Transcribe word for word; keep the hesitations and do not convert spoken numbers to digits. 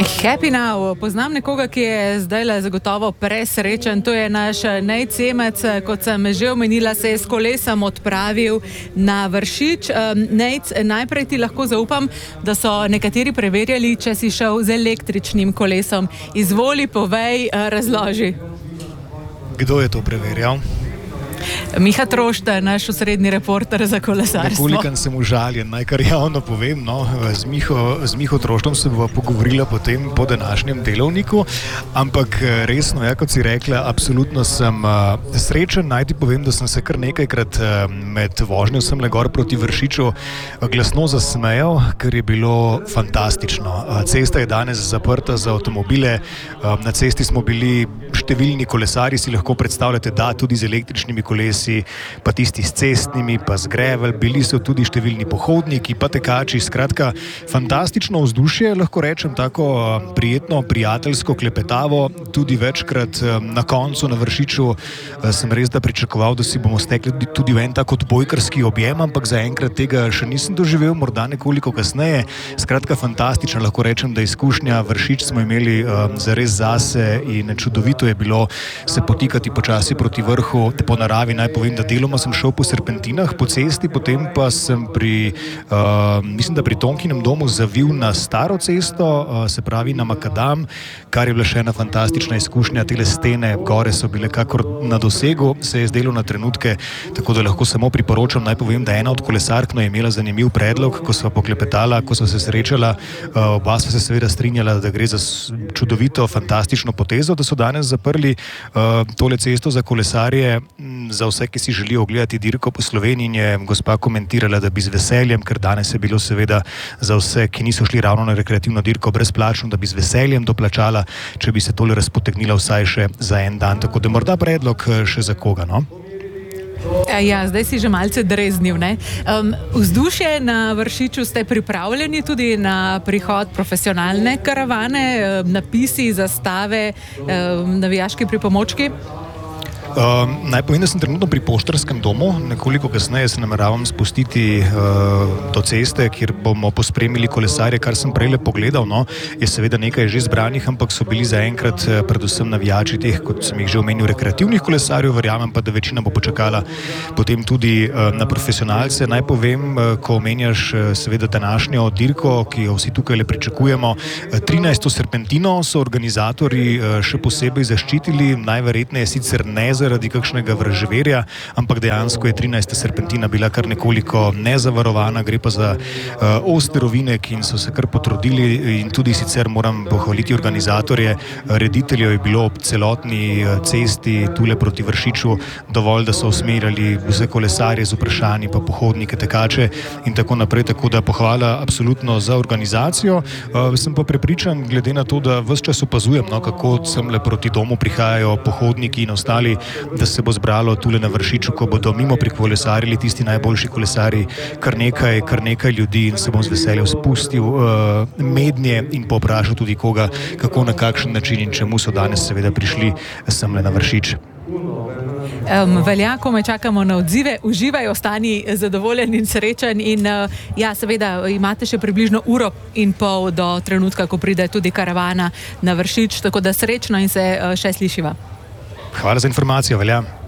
Happy now. Poznam nekoga, ki je zdaj le zagotovo presrečen. To je naš Nejc Semec, kot sem že omenila, se je s kolesom odpravil na Vršič. Nejc, najprej ti lahko zaupam, da so nekateri preverjali, če si šel z električnim kolesom. Izvoli, povej, razloži. Kdo je to preverjal? Miha Trošta, naš osrednji reporter za kolesarstvo. Nekoliko sem užaljen, naj kar javno povem. No, z, Miho, z Miho Troštom se bova pogovorila potem po današnjem delovniku, ampak resno, ja, kot si rekla, absolutno sem uh, srečen. Naj ti povem, da sem se kar nekajkrat uh, med vožnjo semle gor proti Vršiču glasno zasmejal, ker je bilo fantastično. Uh, cesta je danes zaprta za avtomobile, uh, na cesti smo bili številni kolesarji, si lahko predstavljate, da tudi z električnimi kolesi, pa tisti s cestnimi, pa z gravel, bili so tudi številni pohodniki, pa tekači, skratka, fantastično vzdušje, lahko rečem, tako prijetno, prijateljsko, klepetavo, tudi večkrat na koncu na Vršiču sem res da pričakoval, da si bomo stekli tudi v en tak odbojkarski objem, ampak zaenkrat tega še nisem doživel, morda nekoliko kasneje, skratka, fantastično, lahko rečem, da izkušnja Vršič smo imeli zares zase in čudovito je bilo se potikati počasi proti vrhu, po naravi naj povem, da deloma sem šel po serpentinah, po cesti, potem pa sem pri, uh, mislim, da pri Tonkinem domu zavil na staro cesto, uh, se pravi na Makadam, kar je bila še ena fantastična izkušnja, tele stene gore so bile kakor na dosegu, se je zdelo na trenutke, tako da lahko samo priporočam, naj povem, da ena od kolesark je imela zanimiv predlog, ko sva poklepetala, ko sva se srečala, uh, oba sva se seveda strinjala, da gre za čudovito, fantastično potezo, da so danes zaprli uh, tole cesto za kolesarje. Za vse, ki si želijo ogledati dirko po Sloveniji, je gospa komentirala, da bi z veseljem, ker danes je bilo seveda za vse, ki niso šli ravno na rekreativno dirko, brezplačno, da bi z veseljem doplačala, če bi se tole razpotegnila vsaj še za en dan. Tako da morda predlog še za koga, no? Ja, zdaj si že malce dreznil, ne? Um, vzdušje na Vršiču, ste pripravljeni tudi na prihod profesionalne karavane, napisi, zastave, navijaški pripomočki? Uh, naj povem, da sem trenutno pri Poštarskem domu, nekoliko kasneje se nameravam spustiti uh, do ceste, kjer bomo pospremili kolesarje, kar sem prej le pogledal, no, je seveda nekaj že zbranih, ampak so bili zaenkrat uh, predvsem navijači teh, kot sem jih že omenil, rekreativnih kolesarjev, verjamem pa, da večina bo počakala potem tudi uh, na profesionalce. Naj povem, uh, ko omenjaš uh, seveda današnjo dirko, ki jo vsi tukaj le pričakujemo, uh, trinajsto serpentino so organizatorji uh, še posebej zaščitili, najverjetneje sicer ne zaradi kakšnega vraževerja, ampak dejansko je trinajsta serpentina bila kar nekoliko nezavarovana, gre pa za uh, oster ovinek in so se kar potrudili in tudi sicer moram pohvaliti organizatorje, rediteljev je bilo ob celotni uh, cesti tule proti Vršiču dovolj, da so usmerjali vse kolesarje z vprašanji, pa pohodnike, tekače in tako naprej, tako da pohvala absolutno za organizacijo. Uh, sem pa prepričan, glede na to, da ves čas opazujem, no, kako semle proti domu prihajajo pohodniki in ostali, da se bo zbralo tule na Vršiču, ko bodo mimo prikolesarili tisti najboljši kolesari, kar nekaj, kar nekaj ljudi in se bom z veseljem spustil uh, mednje in poprašal tudi koga, kako, na kakšen način in čemu so danes seveda prišli semle na Vršič. Um, velja, ko me čakamo na odzive, uživaj, ostani zadovoljen in srečen in uh, ja, seveda imate še približno uro in pol do trenutka, ko pride tudi karavana na Vršič, tako da srečno in se uh, še slišiva. Hvala za informacijo, velja.